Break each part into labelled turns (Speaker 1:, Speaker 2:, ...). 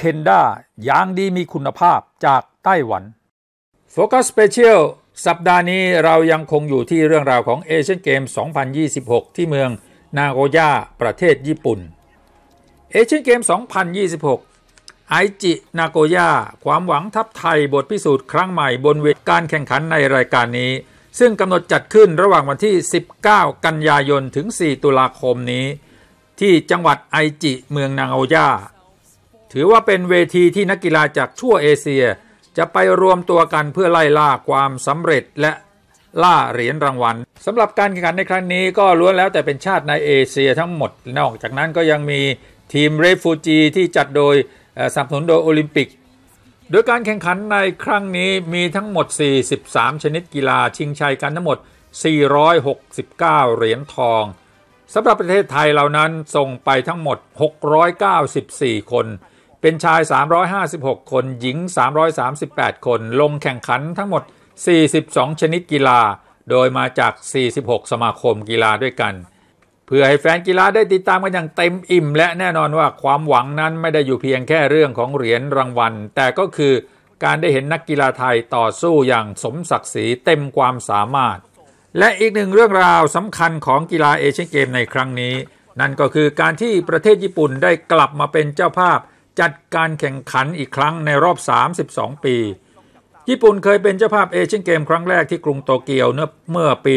Speaker 1: คนด้ายางดีมีคุณภาพจากไต้หวันโฟกัสสเปเชียลสัปดาห์นี้เรายังคงอยู่ที่เรื่องราวของเอเชียนเกม 2026 ที่เมืองนาโกย่าประเทศญี่ปุ่นเอเชียนเกม 2026 ไอจินาโกย่าความหวังทัพไทยบทพิสูจน์ครั้งใหม่บนเวทีการแข่งขันในรายการนี้ซึ่งกำหนดจัดขึ้นระหว่างวันที่ 19 กันยายนถึง 4 ตุลาคมนี้ที่จังหวัดไอจิเมืองนาโกย่าถือว่าเป็นเวทีที่นักกีฬาจากทั่วเอเชียจะไปรวมตัวกันเพื่อไล่ล่าความสำเร็จและล่าเหรียญรางวัลสำหรับการแข่งขันในครั้งนี้ก็ล้วนแล้วแต่เป็นชาติในเอเชียทั้งหมดนอกจากนั้นก็ยังมีทีมเรฟูจีที่จัดโดยสนับสนุนโดยโอลิมปิกโดยการแข่งขันในครั้งนี้มีทั้งหมด43ชนิดกีฬาชิงชัยกันทั้งหมด469เหรียญทองสำหรับประเทศไทยเหล่านั้นส่งไปทั้งหมด694คนเป็นชาย356คนหญิง338คนลงแข่งขันทั้งหมด42ชนิดกีฬาโดยมาจาก46สมาคมกีฬาด้วยกันเพื่อให้แฟนกีฬาได้ติดตามกันอย่างเต็มอิ่มและแน่นอนว่าความหวังนั้นไม่ได้อยู่เพียงแค่เรื่องของเหรียญรางวัลแต่ก็คือการได้เห็นนักกีฬาไทยต่อสู้อย่างสมศักดิ์ศรีเต็มความสามารถและอีกหนึ่งเรื่องราวสำคัญของกีฬาเอเชียนเกมในครั้งนี้นั่นก็คือการที่ประเทศญี่ปุ่นได้กลับมาเป็นเจ้าภาพจัดการแข่งขันอีกครั้งในรอบ32ปีญี่ปุ่นเคยเป็นเจ้าภาพเอเชียนเกมครั้งแรกที่กรุงโตเกียวเมื่อปี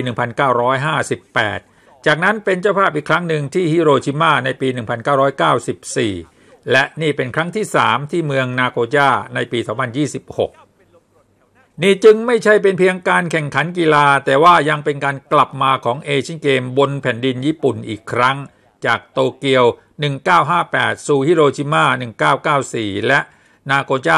Speaker 1: 1958 จากนั้นเป็นเจ้าภาพอีกครั้งหนึ่งที่ฮิโรชิมาในปี 1994 และนี่เป็นครั้งที่3ที่เมืองนาโกย่าในปี 2026 นี่จึงไม่ใช่เป็นเพียงการแข่งขันกีฬาแต่ว่ายังเป็นการกลับมาของเอเชียนเกมบนแผ่นดินญี่ปุ่นอีกครั้งจากโตเกียว1958สู่ฮิโรชิมา1994และนาโกย่า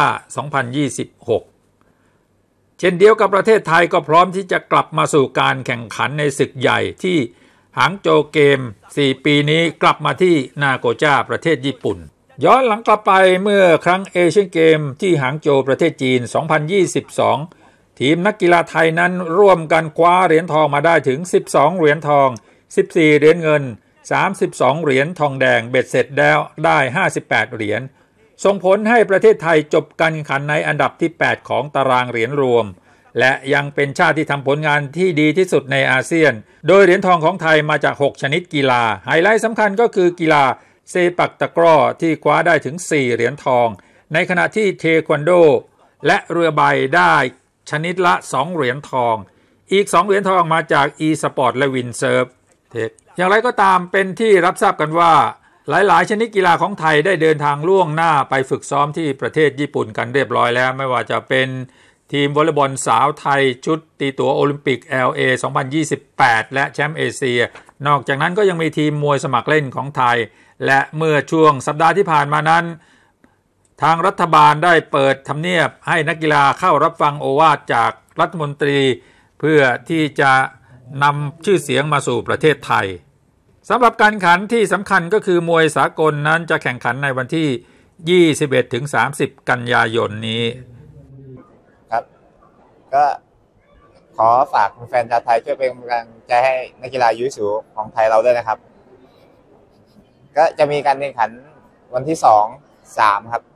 Speaker 1: 2026เช่นเดียวกับประเทศไทยก็พร้อมที่จะกลับมาสู่การแข่งขันในศึกใหญ่ที่หางโจวเกม4ปีนี้กลับมาที่นาโกย่าประเทศญี่ปุ่นย้อนหลังกลับไปเมื่อครั้งเอเชียนเกมที่หางโจวประเทศจีน2022ทีมนักกีฬาไทยนั้นร่วมกันคว้าเหรียญทองมาได้ถึง12เหรียญทอง14เหรียญเงิน32เหรียญทองแดงเบ็ดเสร็จแล้วได้58เหรียญส่งผลให้ประเทศไทยจบการแข่งขันในอันดับที่8ของตารางเหรียญรวมและยังเป็นชาติที่ทำผลงานที่ดีที่สุดในอาเซียนโดยเหรียญทองของไทยมาจาก6ชนิดกีฬาไฮไลท์สำคัญก็คือกีฬาเซปักตะกร้อที่คว้าได้ถึง4เหรียญทองในขณะที่เทควันโดและเรือใบได้ชนิดละ2เหรียญทองอีก2เหรียญทองมาจาก e-sport และ windsurf อย่างไรก็ตามเป็นที่รับทราบกันว่าหลายๆชนิดกีฬาของไทยได้เดินทางล่วงหน้าไปฝึกซ้อมที่ประเทศญี่ปุ่นกันเรียบร้อยแล้วไม่ว่าจะเป็นทีมวอลเลย์บอลสาวไทยชุดตีตั๋วโอลิมปิก LA 2028 และแชมป์เอเชียนอกจากนั้นก็ยังมีทีมมวยสมัครเล่นของไทยและเมื่อช่วงสัปดาห์ที่ผ่านมานั้นทางรัฐบาลได้เปิดทำเนียบให้นักกีฬาเข้ารับฟังโอวาทจากรัฐมนตรีเพื่อที่จะนำชื่อเสียงมาสู่ประเทศไทยสำหรับการแข่งขันที่สำคัญก็คือมวยสากลนั้นจะแข่งขันในวันที่21-30 กันยายนนี้
Speaker 2: ครับก็ขอฝากแฟนชาวไทยช่วยเป็นกำลังใจให้นักกีฬายูสูของไทยเราด้วยนะครับก็จะมีการแข่งขันวันที่2-3ครับ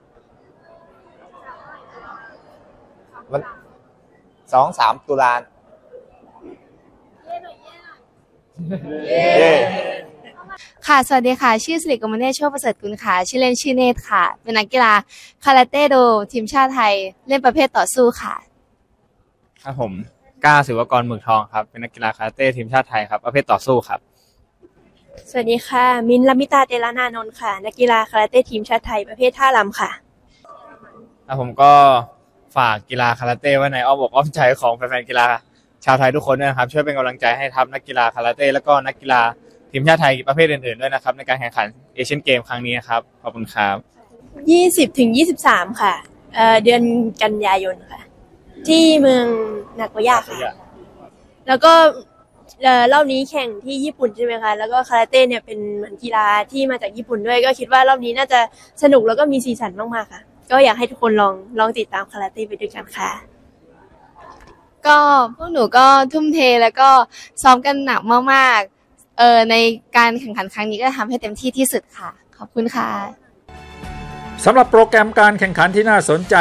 Speaker 2: วัน2-3 ตุลา
Speaker 3: ค่ะสวัสดีค่ะชื่อสิริกมลเนตรโชติประเสริฐกุลค่ะชื่อเล่นชื่อเนตรค่ะเป็นนักกีฬาคาราเต้โดทีมชาติไทยเล่นประเภทต่อสู้ค่ะ
Speaker 4: ครับผมก้าศิวกรหมึกทองครับเป็นนักกีฬาคาราเต้ทีมชาติไทยครับประเภทต่อสู้ครับ
Speaker 5: สวัสดีค่ะมินท์ ลมิตาเตลานานนท์ค่ะนักกีฬาคาราเต้ทีมชาติไทยประเภทท่ารำค่ะ
Speaker 4: ผมก็ฝากกีฬาคาราเต้ไว้ในอ้อมอกอ้อมใจของแฟนๆกีฬาชาวไทยทุกคนด้วยนะครับช่วยเป็นกำลังใจให้ทัพนักกีฬาคาราเต้แล้วก็นักกีฬาทีมชาติไทยประเภทอื่นๆด้วยนะครับในการแข่งขันเอเชียนเกมครั้งนี้ครับขอบคุณครับ
Speaker 5: 20-23ค่ะเดือนกันยายนค่ะที่เมืองนาโกย่าค่ะแล้วก็รอบนี้แข่งที่ญี่ปุ่นใช่ไหมคะแล้วก็คาราเต้เนี่ยเป็นเหมือนกีฬาที่มาจากญี่ปุ่นด้วยก็คิดว่ารอบนี้น่าจะสนุกแล้วก็มีสีสันมากๆค่ะก็อยากให้ทุกคนลองติดตามคาราเต้ไปด้วยกันค่ะ
Speaker 3: ก็พวกหนูก็ทุ่มเทแล้วก็ซ้อมกันหนักมากๆในการแข่งขันครั้งนี้ก็ทำให้เต็มที่ที่สุดค่ะขอบคุณค่ะ
Speaker 1: สำหรับโปรแกรมการแข่งขันที่น่าสนใจ